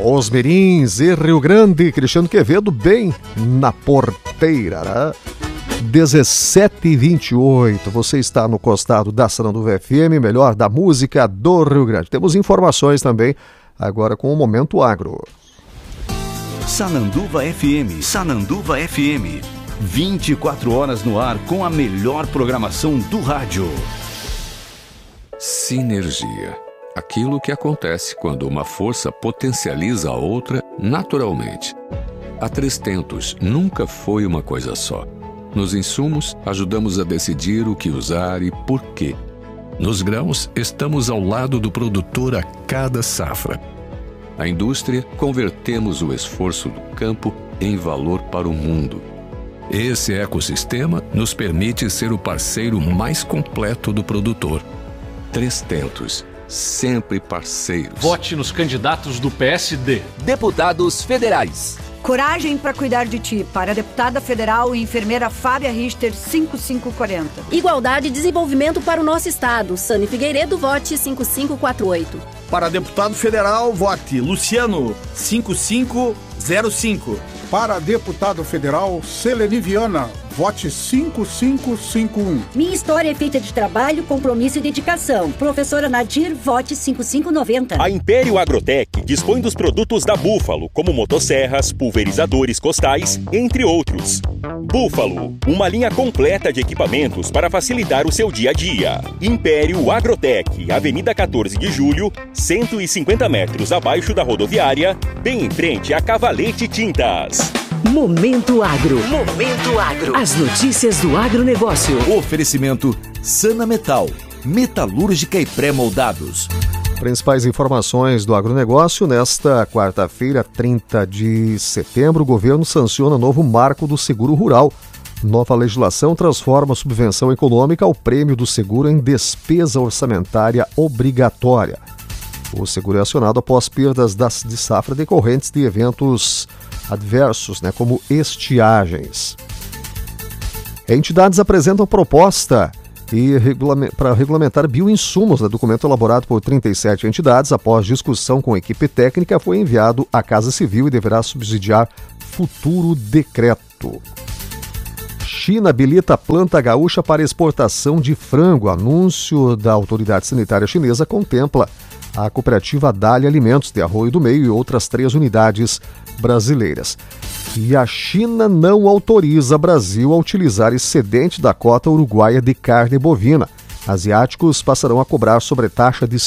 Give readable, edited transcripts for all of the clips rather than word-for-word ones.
Os Mirins e Rio Grande, Cristiano Quevedo bem na porteira, né? 17h28, você está no costado da Sananduva FM, melhor da música do Rio Grande. Temos informações também, agora com o Momento Agro. Sananduva FM, Sananduva FM, 24 horas no ar com a melhor programação do rádio. Sinergia. Aquilo que acontece quando uma força potencializa a outra naturalmente. A 3tentos nunca foi uma coisa só. Nos insumos, ajudamos a decidir o que usar e por quê. Nos grãos, estamos ao lado do produtor a cada safra. Na indústria, convertemos o esforço do campo em valor para o mundo. Esse ecossistema nos permite ser o parceiro mais completo do produtor. 3tentos, sempre parceiros. Vote nos candidatos do PSD. Deputados federais. Coragem para cuidar de ti, para a deputada federal e enfermeira Fábia Richter, 5540. Igualdade e desenvolvimento para o nosso estado. Sani Figueiredo, vote 5548. Para deputado federal, vote Luciano, 5505. Para deputado federal, Selene Viana, vote 5551. Minha história é feita de trabalho, compromisso e dedicação. Professora Nadir, vote 5590. A Império Agrotech dispõe dos produtos da Búfalo, como motosserras, pulverizadores costais, entre outros. Búfalo, uma linha completa de equipamentos para facilitar o seu dia a dia. Império Agrotech, Avenida 14 de Julho, 150 metros abaixo da rodoviária, bem em frente a Cavalete Tintas. Momento Agro. Momento Agro. As notícias do agronegócio. Oferecimento Sana Metal, metalúrgica e pré-moldados. Principais informações do agronegócio. Nesta quarta-feira, 30 de setembro, o governo sanciona novo marco do seguro rural. Nova legislação transforma a subvenção econômica ao prêmio do seguro em despesa orçamentária obrigatória. O seguro é acionado após perdas de safra decorrentes de eventos adversos, como estiagens. Entidades apresentam proposta para regulamentar bioinsumos. Documento elaborado por 37 entidades, após discussão com a equipe técnica, foi enviado à Casa Civil e deverá subsidiar futuro decreto. China habilita a planta gaúcha para exportação de frango. Anúncio da autoridade sanitária chinesa contempla a cooperativa Dália Alimentos de Arroio do Meio e outras 3 unidades brasileiras. E a China não autoriza Brasil a utilizar excedente da cota uruguaia de carne bovina. Asiáticos passarão a cobrar sobretaxa de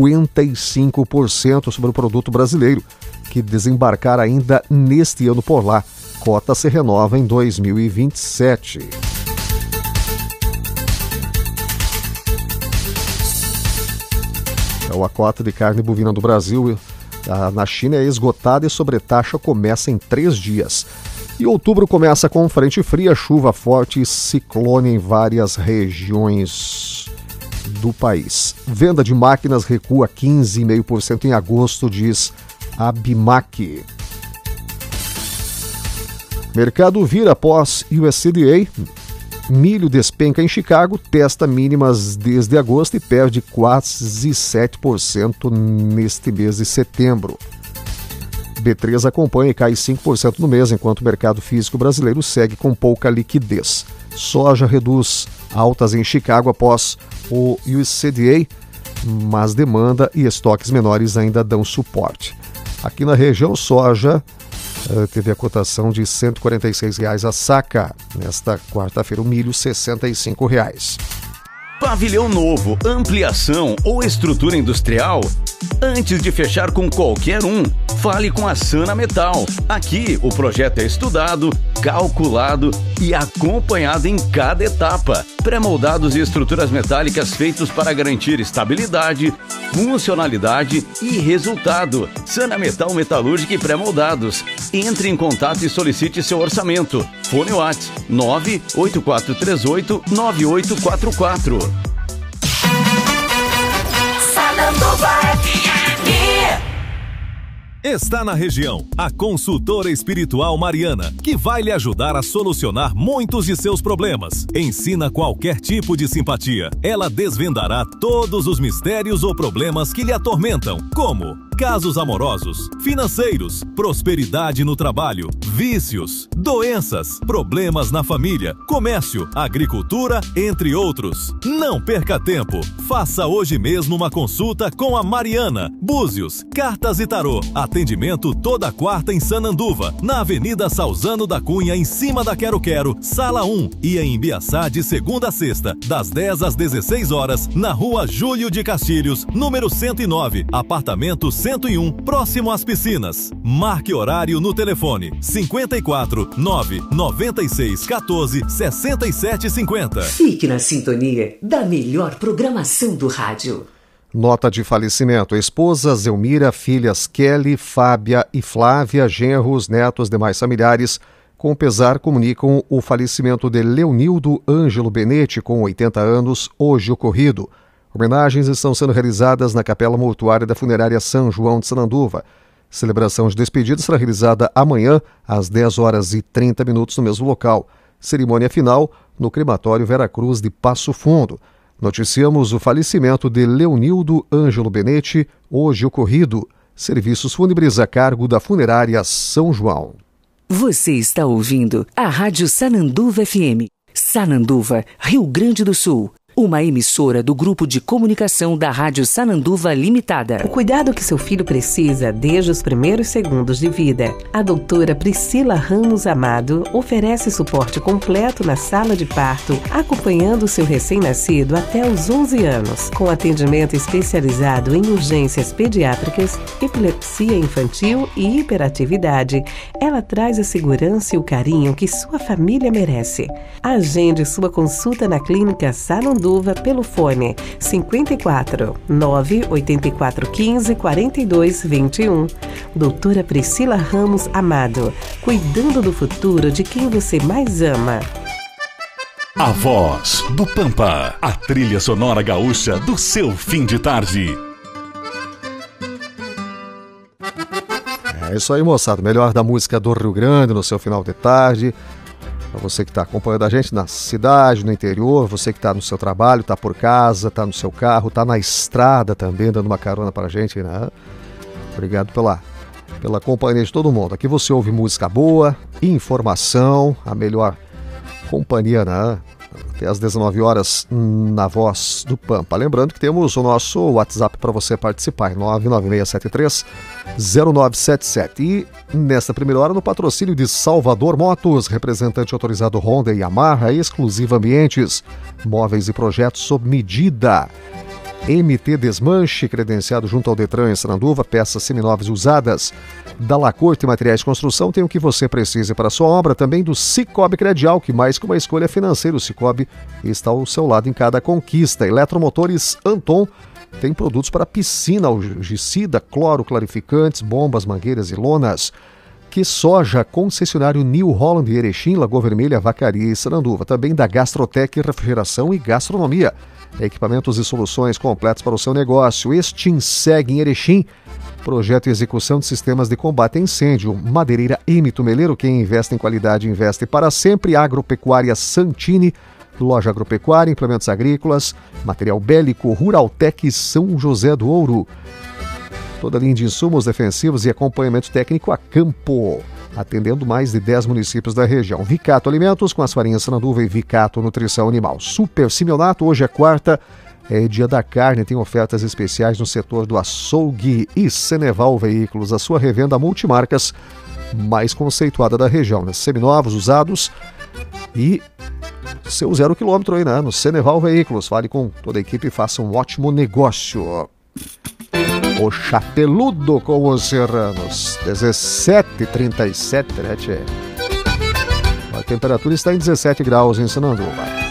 55% sobre o produto brasileiro, que desembarcar ainda neste ano por lá. Cota se renova em 2027. A cota de carne bovina do Brasil na China é esgotada e sobretaxa começa em 3 dias. E outubro começa com frente fria, chuva forte e ciclone em várias regiões do país. Venda de máquinas recua 15,5% em agosto, diz a BIMAC. Mercado vira após USDA. Milho despenca em Chicago, testa mínimas desde agosto e perde quase 7% neste mês de setembro. B3 acompanha e cai 5% no mês, enquanto o mercado físico brasileiro segue com pouca liquidez. Soja reduz altas em Chicago após o USDA, mas demanda e estoques menores ainda dão suporte. Aqui na região, soja teve a cotação de R$ 146 a saca. Nesta quarta-feira, o milho R$ 65. Pavilhão novo, ampliação ou estrutura industrial? Antes de fechar com qualquer um, fale com a Sana Metal. Aqui o projeto é estudado, calculado e acompanhado em cada etapa. Pré-moldados e estruturas metálicas feitos para garantir estabilidade, funcionalidade e resultado. Sana Metal Metalúrgica e Pré-moldados. Entre em contato e solicite seu orçamento. Fone WhatsApp 984389844. Sananduva FM. Está na região a consultora espiritual Mariana, que vai lhe ajudar a solucionar muitos de seus problemas. Ensina qualquer tipo de simpatia. Ela desvendará todos os mistérios ou problemas que lhe atormentam, como casos amorosos, financeiros, prosperidade no trabalho, vícios, doenças, problemas na família, comércio, agricultura, entre outros. Não perca tempo. Faça hoje mesmo uma consulta com a Mariana. Búzios, Cartas e Tarô. Atendimento toda quarta em Sananduva, na Avenida Salzano da Cunha, em cima da Quero Quero, Sala 1, e em Ibiaçá de segunda a sexta, das 10 às 16 horas, na Rua Júlio de Castilhos, número 109, apartamento 101, próximo às piscinas. Marque horário no telefone 54 996 14 67 50. Fique na sintonia da melhor programação do rádio. Nota de falecimento: esposa Zelmira, filhas Kelly, Fábia e Flávia, genros, netos, demais familiares, com pesar comunicam o falecimento de Leonildo Ângelo Benetti, com 80 anos, hoje ocorrido. Homenagens estão sendo realizadas na Capela Mortuária da Funerária São João de Sananduva. Celebração de despedida será realizada amanhã, às 10 horas e 30 minutos, no mesmo local. Cerimônia final no crematório Vera Cruz de Passo Fundo. Noticiamos o falecimento de Leonildo Ângelo Benetti, hoje ocorrido. Serviços fúnebres a cargo da Funerária São João. Você está ouvindo a Rádio Sananduva FM. Sananduva, Rio Grande do Sul. Uma emissora do Grupo de Comunicação da Rádio Sananduva Limitada. O cuidado que seu filho precisa desde os primeiros segundos de vida. A doutora Priscila Ramos Amado oferece suporte completo na sala de parto, acompanhando seu recém-nascido até os 11 anos, com atendimento especializado em urgências pediátricas, epilepsia infantil e hiperatividade. Ela traz a segurança e o carinho que sua família merece. Agende sua consulta na Clínica Sananduva pelo fone 54 984 15 42 21. Doutora Priscila Ramos Amado, cuidando do futuro de quem você mais ama. A Voz do Pampa, a trilha sonora gaúcha do seu fim de tarde. É isso aí, moçada. Melhor da música do Rio Grande no seu final de tarde. Para você que está acompanhando a gente na cidade, no interior, você que está no seu trabalho, está por casa, está no seu carro, está na estrada também, dando uma carona para a gente, né? Obrigado pela companhia de todo mundo. Aqui você ouve música boa, informação, a melhor companhia, né? Até às 19 horas na Voz do Pampa. Lembrando que temos o nosso WhatsApp para você participar, 99673-0977. E nesta primeira hora, no patrocínio de Salvador Motos, representante autorizado Honda e Yamaha, Exclusiva Ambientes, móveis e projetos sob medida. MT Desmanche, credenciado junto ao Detran em Sananduva, peças seminovas e usadas. Da Lacorte Materiais de Construção tem o que você precisa para a sua obra, também do Cicobi Credial, que mais que uma escolha financeira, o Cicobi está ao seu lado em cada conquista. Eletromotores Anton tem produtos para piscina, algicida, cloro, clarificantes, bombas, mangueiras e lonas. Que Soja, concessionário New Holland, Erechim, Lagoa Vermelha, Vacaria e Sananduva. Também da Gastrotec, Refrigeração e Gastronomia. Equipamentos e soluções completos para o seu negócio. Extinseg em Erechim. Projeto e execução de sistemas de combate a incêndio. Madeireira M. Tumeleiro, quem investe em qualidade investe para sempre. Agropecuária Santini, loja agropecuária, implementos agrícolas, material bélico, Ruraltec São José do Ouro. Toda linha de insumos defensivos e acompanhamento técnico a campo, atendendo mais de 10 municípios da região. Vicato Alimentos, com as farinhas Sananduva e Vicato Nutrição Animal. Super Simeonato, hoje é quarta, é dia da carne, tem ofertas especiais no setor do açougue. E Ceneval Veículos, a sua revenda multimarcas mais conceituada da região, né? Seminovos, usados e seu 0 km aí, né? No Ceneval Veículos. Fale com toda a equipe e faça um ótimo negócio. O Chapeludo com os serranos, 17h37, né, tchê? A temperatura está em 17 graus em Sananduva.